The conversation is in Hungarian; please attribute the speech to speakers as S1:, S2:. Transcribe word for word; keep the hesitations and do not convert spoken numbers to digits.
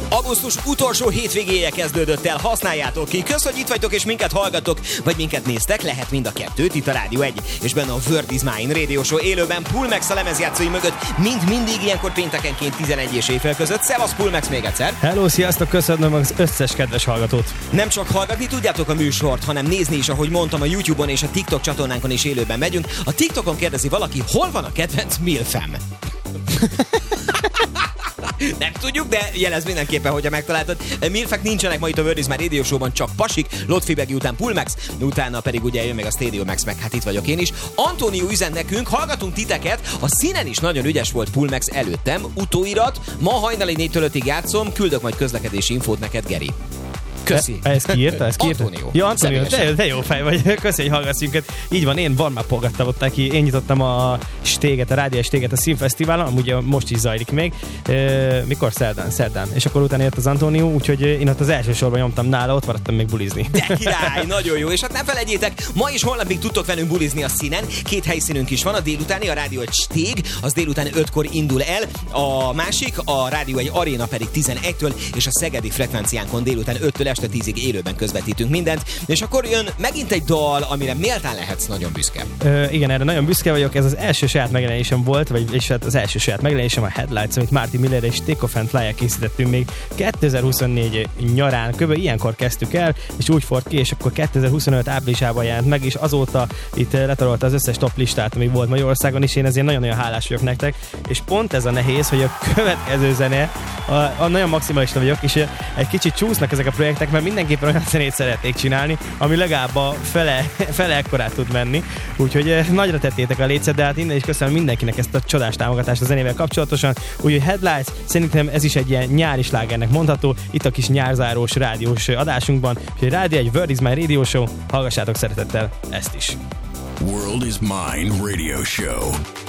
S1: Augusztus utolsó hétvégéje kezdődött el, használjátok ki. Kösz, hogy itt vagytok és minket hallgatok, vagy minket néztek, lehet mind a kettőt, itt a Rádió egy, és benne a Word is Mine Radio Show élőben Pulmax a lemezjátszói mögött, mind mindig ilyenkor péntekenként tizenegy és éjfél között. Szevasz Pulmax még egyszer!
S2: Hello, sziasztok, köszönöm az összes kedves hallgatót!
S1: Nem csak hallgatni tudjátok a műsort, hanem nézni is, ahogy mondtam, a YouTube-on és a TikTok csatornánkon is élőben megyünk. A TikTokon kérdezi valaki, hol van a kedvenc milfem? Nem tudjuk, de jelez mindenképpen, hogyha megtaláltad. Milfek nincsenek ma itt a Word is Mine Radio Show-ban, csak pasik, Lotfibegi után Pulmax, utána pedig ugye jön még a Stereo Max, meg hát itt vagyok én is. Antónió üzent nekünk, hallgatunk titeket, a színen is nagyon ügyes volt Pulmax előttem, utóirat, ma hajnali négytől ötig játszom, küldök majd közlekedési infót neked, Geri. Köszi.
S2: E, ezt kiírta? Ezt kiírta?
S1: Antónió.
S2: Ja, Antónió, de, de jó fej vagy. Köszi, hogy hallgatsz minket. Így van, én warm-upolgattam ott neki. Én nyitottam a stéget, a rádió stéget a Színfesztiválon, amúgy most is zajlik még. E, mikor? Szerdán, szerdán. És akkor utána jött az Antónió, úgyhogy én ott az első sorban nyomtam nála, ott maradtam még bulizni.
S1: De király, nagyon jó. És hát ne felejtjétek, ma és holnap még tudtok velünk bulizni a színen. Két helyszínünk is van, a délutáni, a Rádió egy stég, az délután ötkor indul el. A másik, a Rádió egy aréna pedig tizenegytől, és a szegedi frekvenciánkon délután öttől este tízig élőben közvetítünk mindent. És akkor jön megint egy dal, amire méltán lehetsz nagyon büszke.
S2: Ö, igen, erre nagyon büszke vagyok. Ez az első saját megjelenésem volt, vagy és hát az első saját megjelenésem a Headlights, amit Martin Miller és Take Off and Fly-el készítettünk még kétezer-huszonnégy nyarán. Kb. Ilyenkor kezdtük el, és úgy fordult ki, és akkor kétezer-huszonöt áprilisában jelent meg, és azóta itt letarolta az összes top listát, ami volt Magyarországon, és én ezért nagyon-nagyon hálás vagyok nektek. És pont ez a nehéz, hogy a következő zene, a, a nagyon maximalista vagyok, és egy kicsit csúsznak ezek a projektek, mert mindenképpen olyan zenét szeretnék csinálni, ami legalább a fele, fele ekkorát tud menni. Úgyhogy nagyra tettétek a lécet, de hát innen is köszönöm mindenkinek ezt a csodás támogatást a zenével kapcsolatosan. Úgyhogy Headlights, szerintem ez is egy ilyen nyári slágernek mondható, itt a kis nyárzárós rádiós adásunkban. Úgyhogy Rádió egy Word is Mine Radio Show, hallgassátok szeretettel ezt is.
S3: World is Mine Radio Show.